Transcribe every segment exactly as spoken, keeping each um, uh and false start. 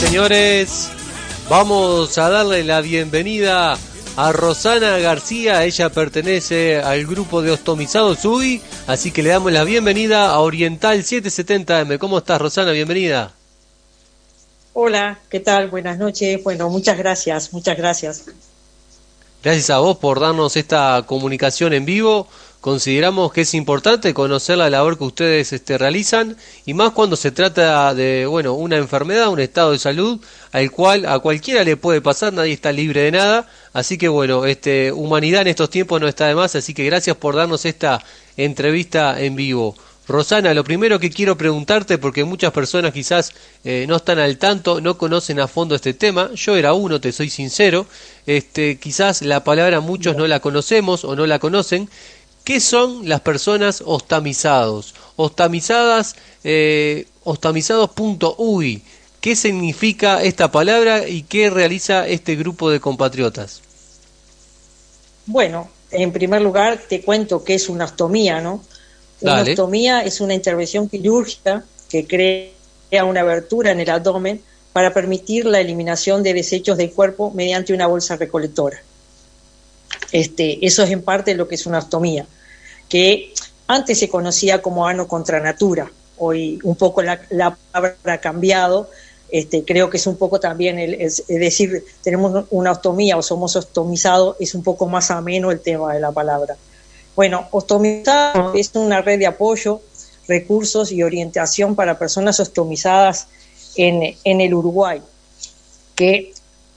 Señores, vamos a darle la bienvenida a Rosana García. Ella pertenece al grupo de Ostomizados U I, así que le damos la bienvenida a Oriental setecientos setenta eme. ¿Cómo estás, Rosana? Bienvenida. Hola, ¿qué tal? Buenas noches. Bueno, muchas gracias, muchas gracias. Gracias a vos por darnos esta comunicación en vivo. Consideramos que es importante conocer la labor que ustedes este, realizan, y más cuando se trata de, bueno, una enfermedad, un estado de salud al cual a cualquiera le puede pasar, nadie está libre de nada. Así que bueno, este, humanidad en estos tiempos no está de más, así que gracias por darnos esta entrevista en vivo. Rosana, lo primero que quiero preguntarte, porque muchas personas quizás eh, no están al tanto, no conocen a fondo este tema, yo era uno, te soy sincero, este, quizás la palabra muchos no la conocemos o no la conocen. ¿Qué son las personas ostamizados? Ostamizadas, eh, ostamizados punto u i. ¿Qué significa esta palabra y qué realiza este grupo de compatriotas? Bueno, en primer lugar te cuento qué es una ostomía, ¿no? Una Dale. ostomía es una intervención quirúrgica que crea una abertura en el abdomen para permitir la eliminación de desechos del cuerpo mediante una bolsa recolectora. Este, eso es en parte lo que es una ostomía, que antes se conocía como ano contra natura. Hoy un poco la, la palabra ha cambiado. Este, creo que es un poco también, el, el, es decir, tenemos una ostomía o somos ostomizados, es un poco más ameno el tema de la palabra. Bueno, Ostomizado es una red de apoyo, recursos y orientación para personas ostomizadas en, en el Uruguay, que,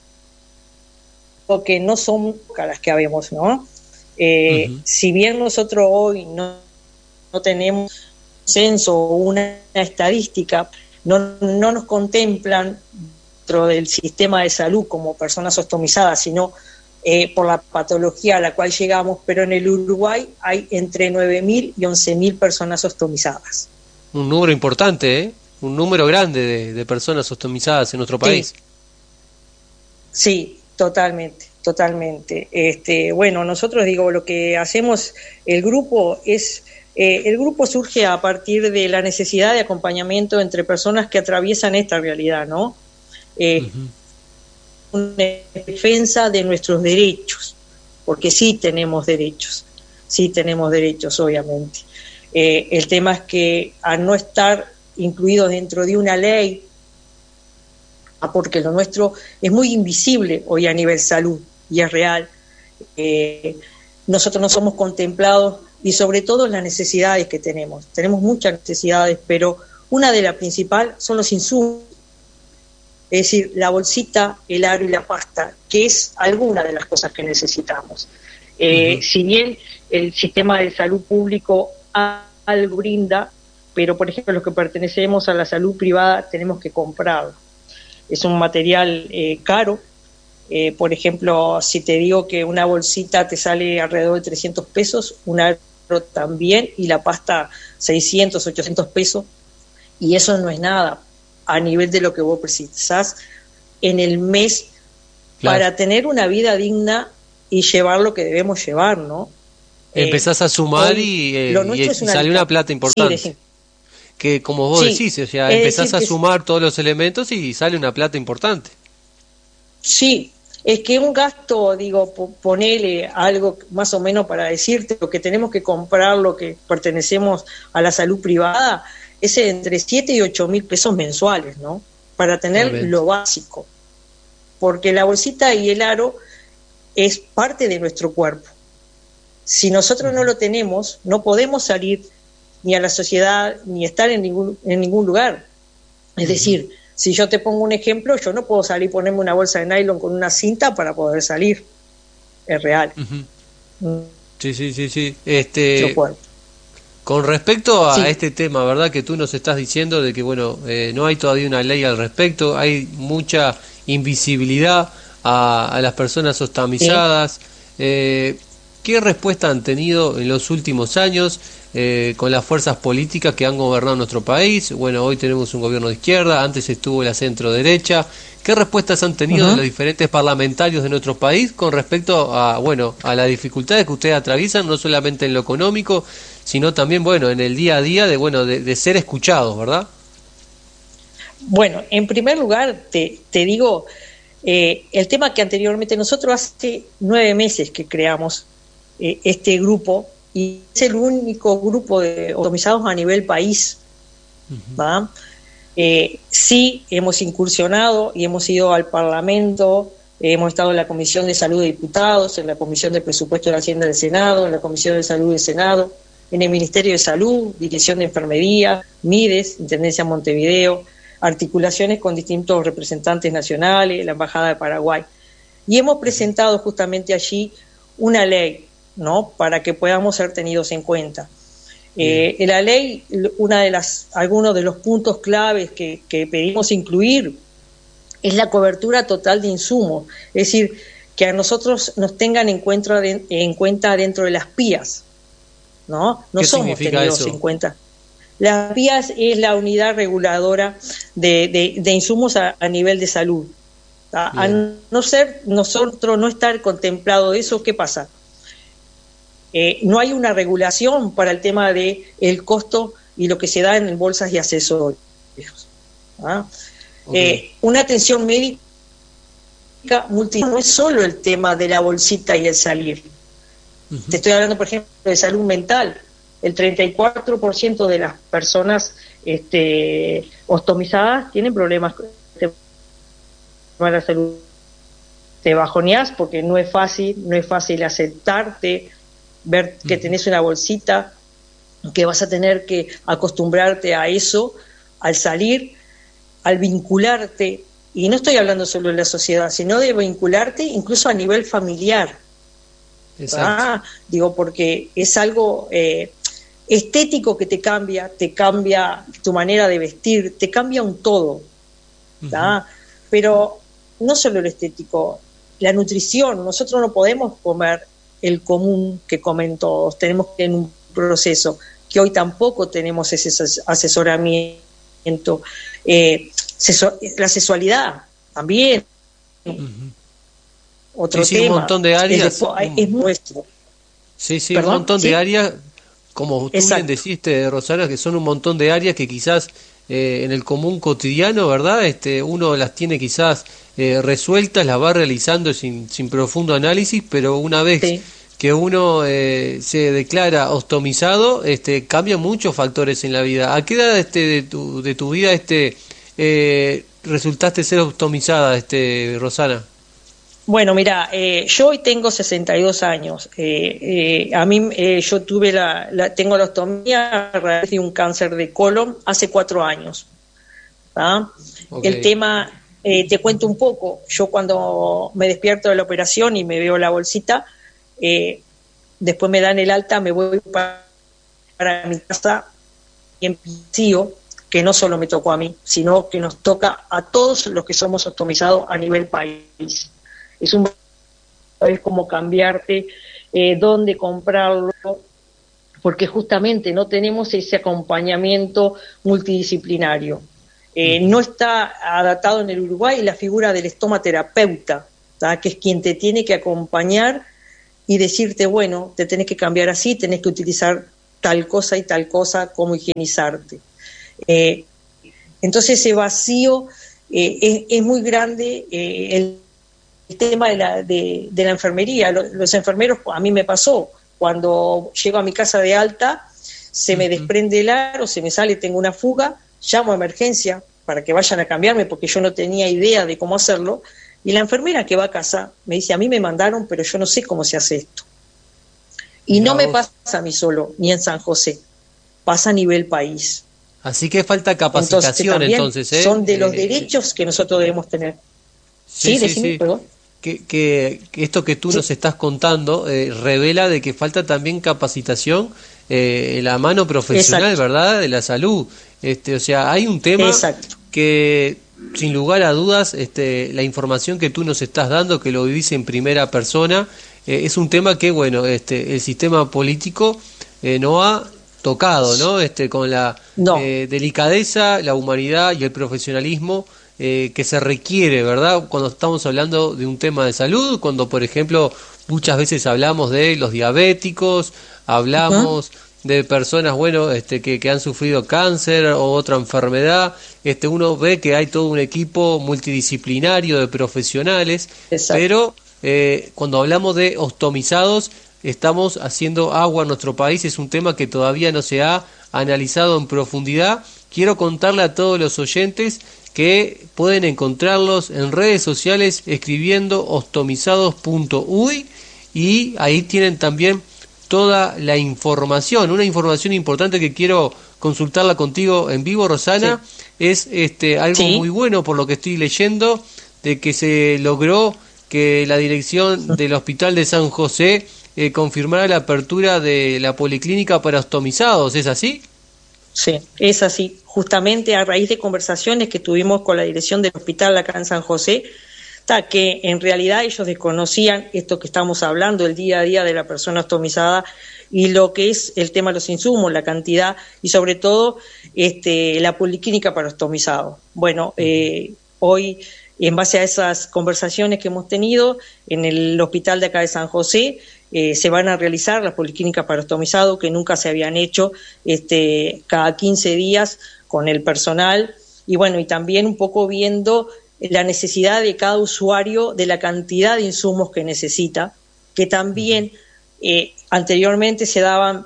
que no son las que habemos, ¿no? Eh, uh-huh. Si bien nosotros hoy no, no tenemos un censo o una estadística, no, no nos contemplan dentro del sistema de salud como personas ostomizadas, sino Eh, por la patología a la cual llegamos, pero en el Uruguay hay entre nueve mil y once mil personas ostomizadas. Un número importante, ¿eh? Un número grande de, de personas ostomizadas en nuestro país. Sí, sí, totalmente, totalmente. Este, bueno, nosotros digo, lo que hacemos, el grupo es, eh, el grupo surge a partir de la necesidad de acompañamiento entre personas que atraviesan esta realidad, ¿no? Eh, uh-huh. Una defensa de nuestros derechos, porque sí tenemos derechos, sí tenemos derechos, obviamente. Eh, el tema es que al no estar incluidos dentro de una ley, porque lo nuestro es muy invisible hoy a nivel salud, y es real, eh, nosotros no somos contemplados, y sobre todo las necesidades que tenemos. Tenemos muchas necesidades, pero una de las principales son los insumos. Es decir, la bolsita, el aro y la pasta, que es alguna de las cosas que necesitamos. Eh, uh-huh. Si bien el sistema de salud público algo brinda, pero por ejemplo los que pertenecemos a la salud privada tenemos que comprarlo. Es un material eh, caro. Eh, por ejemplo, si te digo que una bolsita te sale alrededor de trescientos pesos, un aro también, y la pasta seiscientos, ochocientos pesos, y eso no es nada a nivel de lo que vos precisás en el mes, claro, para tener una vida digna y llevar lo que debemos llevar, ¿no? Empezás eh, a sumar y, eh, y, y sale una plata importante. Sí, que como vos sí, decís, o sea, empezás a sumar todos los elementos y sale una plata importante. Sí, es que un gasto, digo, ponele algo más o menos para decirte, lo que tenemos que comprar, lo que pertenecemos a la salud privada, es entre siete y ocho mil pesos mensuales, ¿no? Para tener Realmente. Lo básico. Porque la bolsita y el aro es parte de nuestro cuerpo. Si nosotros no lo tenemos, no podemos salir ni a la sociedad, ni estar en ningún, en ningún lugar. Es uh-huh. decir, si yo te pongo un ejemplo, yo no puedo salir y ponerme una bolsa de nylon con una cinta para poder salir. Es real. Uh-huh. Sí, sí, sí, sí. Este... Con respecto a sí. este tema, ¿verdad? Que tú nos estás diciendo de que, bueno, eh, no hay todavía una ley al respecto, hay mucha invisibilidad a, a las personas ostamizadas. Sí. Eh, ¿Qué respuesta han tenido en los últimos años eh, con las fuerzas políticas que han gobernado nuestro país? Bueno, hoy tenemos un gobierno de izquierda, antes estuvo la centro-derecha. ¿Qué respuestas han tenido uh-huh. de los diferentes parlamentarios de nuestro país con respecto a, bueno, a las dificultades que ustedes atraviesan, no solamente en lo económico, sino también, bueno, en el día a día de, bueno, de, de ser escuchados, ¿verdad? Bueno, en primer lugar, te, te digo, eh, el tema que anteriormente nosotros hace nueve meses que creamos eh, este grupo, y es el único grupo de otomizados a nivel país, ¿va? Eh, sí, hemos incursionado y hemos ido al Parlamento, eh, hemos estado en la Comisión de Salud de Diputados, en la Comisión de Presupuesto de la Hacienda del Senado, en la Comisión de Salud del Senado, en el Ministerio de Salud, Dirección de Enfermería, MIDES, Intendencia Montevideo, articulaciones con distintos representantes nacionales, la Embajada de Paraguay. Y hemos presentado justamente allí una ley, ¿no?, para que podamos ser tenidos en cuenta. Eh, en la ley, una de las, algunos de los puntos claves que, que pedimos incluir es la cobertura total de insumos, es decir, que a nosotros nos tengan en cuenta, de, en cuenta dentro de las P I As, ¿no? No somos tenidos en cuenta. Las P I As es la unidad reguladora de, de, de insumos a, a nivel de salud. A, a no ser nosotros no estar contemplado eso, ¿qué pasa? Eh, no hay una regulación para el tema de el costo y lo que se da en bolsas y accesorios. ¿Ah? Okay. Eh, una atención médica multi no es solo el tema de la bolsita y el salir. Uh-huh. Te estoy hablando, por ejemplo, de salud mental. El treinta y cuatro por ciento de las personas este, ostomizadas tienen problemas de la salud. Te bajoneás porque no es fácil, no es fácil aceptarte, ver que tenés una bolsita, que vas a tener que acostumbrarte a eso, al salir, al vincularte, y no estoy hablando solo de la sociedad, sino de vincularte incluso a nivel familiar. Ah, digo, porque es algo eh, estético que te cambia, te cambia tu manera de vestir, te cambia un todo. Uh-huh. Pero no solo lo estético, la nutrición, nosotros no podemos comer el común que comen todos, tenemos que en un proceso que hoy tampoco tenemos ese asesoramiento, eh, la sexualidad también, uh-huh. Otro sí, sí, tema, un montón de áreas, es, es nuestro. Sí, sí, ¿Perdón? un montón ¿Sí? de áreas, como tú Exacto. bien deciste, Rosana, que son un montón de áreas que quizás eh, en el común cotidiano, ¿verdad? Este, uno las tiene quizás eh, resueltas, las va realizando sin, sin profundo análisis, pero una vez sí. que uno eh, se declara ostomizado, este, cambian muchos factores en la vida. ¿A qué edad este, de, tu, de tu vida este, eh, resultaste ser ostomizada, este, Rosana? Bueno, mira, eh, yo hoy tengo sesenta y dos años. Eh, eh, a mí, eh, yo tuve la, la, tengo la ostomía a raíz de un cáncer de colon hace cuatro años. ¿Ah? Okay. El tema, eh, te cuento un poco. Yo cuando me despierto de la operación y me veo la bolsita, eh, después me dan el alta, me voy para, para mi casa y empiezo, que no solo me tocó a mí, sino que nos toca a todos los que somos ostomizados a nivel país. Es un es como cambiarte, eh, dónde comprarlo, porque justamente no tenemos ese acompañamiento multidisciplinario. Eh, no está adaptado en el Uruguay la figura del estomaterapeuta, ¿tá? Que es quien te tiene que acompañar y decirte, bueno, te tenés que cambiar así, tenés que utilizar tal cosa y tal cosa, cómo higienizarte. Eh, entonces ese vacío eh, es, es muy grande. eh, el El tema de la, de, de la enfermería, los, los enfermeros, a mí me pasó, cuando llego a mi casa de alta, se me desprende el aro, se me sale, tengo una fuga, llamo a emergencia para que vayan a cambiarme porque yo no tenía idea de cómo hacerlo, y la enfermera que va a casa me dice, a mí me mandaron, pero yo no sé cómo se hace esto. Y no, no me pasa a mí solo, ni en San José, pasa a nivel país. Así que falta capacitación, entonces, entonces ¿eh? Son de los eh, derechos que nosotros debemos tener. Sí, sí, sí, decime, sí. Perdón. Que, que, que esto que tú sí. nos estás contando eh, revela de que falta también capacitación eh, en la mano profesional, Exacto. ¿verdad?, de la salud. Este, o sea, hay un tema Exacto. que, sin lugar a dudas, este, la información que tú nos estás dando, que lo vivís en primera persona, eh, es un tema que, bueno, este, el sistema político eh, no ha tocado, ¿no? Este, con la no. eh, delicadeza, la humanidad y el profesionalismo Eh, que se requiere, ¿verdad?, cuando estamos hablando de un tema de salud, cuando, por ejemplo, muchas veces hablamos de los diabéticos, hablamos uh-huh. de personas, bueno, este, que, que han sufrido cáncer o otra enfermedad, este, uno ve que hay todo un equipo multidisciplinario de profesionales, Exacto. pero eh, cuando hablamos de ostomizados, estamos haciendo agua en nuestro país, es un tema que todavía no se ha analizado en profundidad. Quiero contarle a todos los oyentes que pueden encontrarlos en redes sociales escribiendo ostomizados punto uy y ahí tienen también toda la información. Una información importante que quiero consultarla contigo en vivo, Rosana, sí. es este algo sí. muy bueno por lo que estoy leyendo, de que se logró que la dirección del Hospital de San José eh, confirmara la apertura de la policlínica para ostomizados, ¿es así? Sí, es así. Justamente a raíz de conversaciones que tuvimos con la dirección del hospital acá en San José, está que en realidad ellos desconocían esto que estamos hablando, el día a día de la persona ostomizada y lo que es el tema de los insumos, la cantidad y sobre todo este, la policlínica para ostomizados. Bueno, eh, hoy en base a esas conversaciones que hemos tenido en el hospital de acá de San José, Eh, se van a realizar las policlínicas para ostomizados que nunca se habían hecho este, cada quince días con el personal y bueno, y también un poco viendo la necesidad de cada usuario de la cantidad de insumos que necesita, que también eh, anteriormente se daban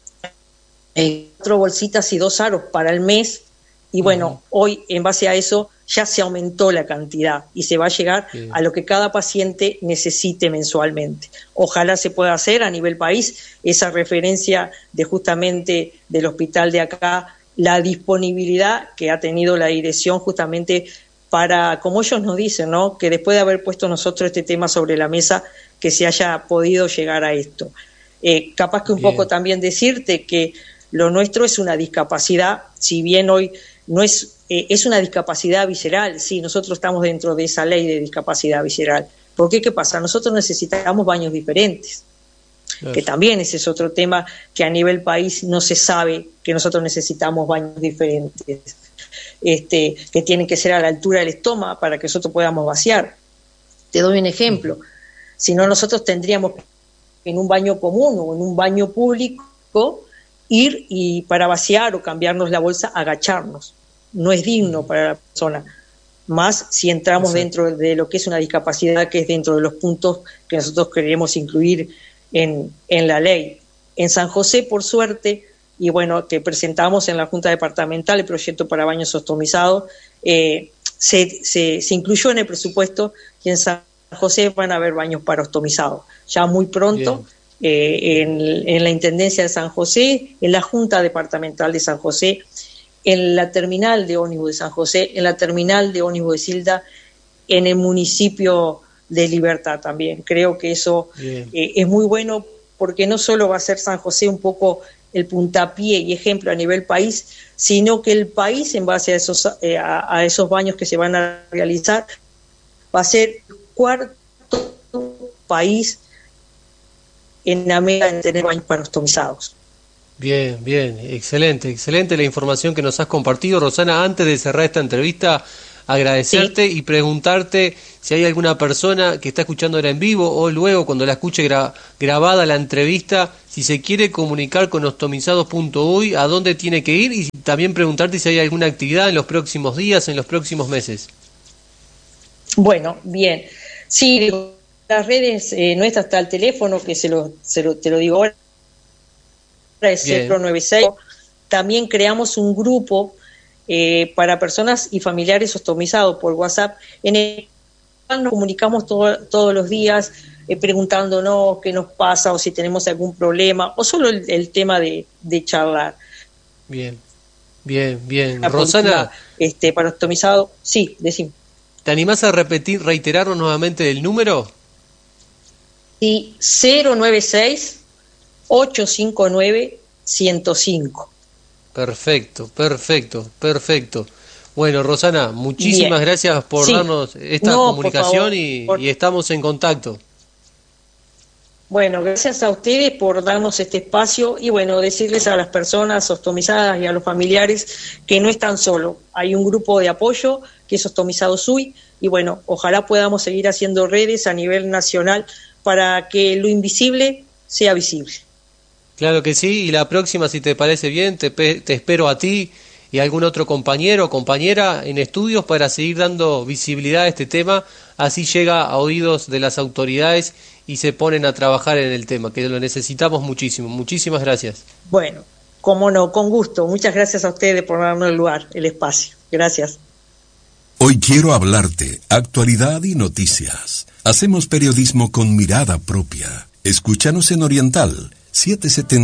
eh, cuatro bolsitas y dos aros para el mes y bueno, uh-huh. hoy en base a eso ya se aumentó la cantidad y se va a llegar sí. a lo que cada paciente necesite mensualmente. Ojalá se pueda hacer a nivel país esa referencia de justamente del hospital de acá, la disponibilidad que ha tenido la dirección justamente para, como ellos nos dicen, ¿no? Que después de haber puesto nosotros este tema sobre la mesa, que se haya podido llegar a esto. Eh, capaz que un bien. poco también decirte que lo nuestro es una discapacidad, si bien hoy no es Eh, es una discapacidad visceral, sí, nosotros estamos dentro de esa ley de discapacidad visceral. ¿Por qué? ¿Qué pasa? Nosotros necesitamos baños diferentes, claro. que también ese es otro tema que a nivel país no se sabe que nosotros necesitamos baños diferentes, este, que tienen que ser a la altura del estómago para que nosotros podamos vaciar. Te doy un ejemplo, uh-huh. si no nosotros tendríamos en un baño común o en un baño público ir y para vaciar o cambiarnos la bolsa, agacharnos. No es digno para la persona, más si entramos Exacto. dentro de lo que es una discapacidad, que es dentro de los puntos que nosotros queremos incluir en, en la ley. En San José, por suerte, y bueno, que presentamos en la Junta Departamental el proyecto para baños ostomizados, eh, se, se, se incluyó en el presupuesto que en San José van a haber baños para ostomizados. Ya muy pronto, eh, en, en la Intendencia de San José, en la Junta Departamental de San José, en la terminal de ómnibus de San José, en la terminal de ómnibus de Silda, en el municipio de Libertad también. Creo que eso eh, es muy bueno porque no solo va a ser San José un poco el puntapié y ejemplo a nivel país, sino que el país, en base a esos, eh, a, a esos baños que se van a realizar, va a ser el cuarto país en América en tener baños para ostomizados. Bien, bien, excelente, excelente la información que nos has compartido, Rosana. Antes de cerrar esta entrevista, agradecerte sí. y preguntarte si hay alguna persona que está escuchando ahora en vivo o luego cuando la escuche gra grabada la entrevista, si se quiere comunicar con ostomizados punto uy, ¿a dónde tiene que ir? Y también preguntarte si hay alguna actividad en los próximos días, en los próximos meses. Bueno, bien. Sí, las redes eh, nuestras, está el teléfono, que se lo, se lo, te lo digo ahora, es cero nueve seis. También creamos un grupo eh, para personas y familiares ostomizados por WhatsApp, en el cual nos comunicamos todo, todos los días eh, preguntándonos qué nos pasa o si tenemos algún problema o solo el, el tema de, de charlar. Bien, bien, bien. La Rosana, este, para ostomizado, sí, decime. ¿Te animás a repetir, reiterarnos nuevamente el número? Sí, cero nueve seis ocho cinco nueve uno cero cinco. Perfecto, perfecto, perfecto. Bueno, Rosana, muchísimas Bien. gracias por sí. darnos esta no, comunicación por favor, y, por... y estamos en contacto. Bueno, gracias a ustedes por darnos este espacio y bueno, decirles a las personas ostomizadas y a los familiares que no están solos. Hay un grupo de apoyo que es Ostomizados U Y y bueno, ojalá podamos seguir haciendo redes a nivel nacional para que lo invisible sea visible. Claro que sí, y la próxima, si te parece bien, te, pe- te espero a ti y a algún otro compañero o compañera en estudios para seguir dando visibilidad a este tema, así llega a oídos de las autoridades y se ponen a trabajar en el tema, que lo necesitamos muchísimo. Muchísimas gracias. Bueno, cómo no, con gusto. Muchas gracias a ustedes por darnos el lugar, el espacio. Gracias. Hoy quiero hablarte, actualidad y noticias. Hacemos periodismo con mirada propia. Escúchanos en Oriental setecientos setenta.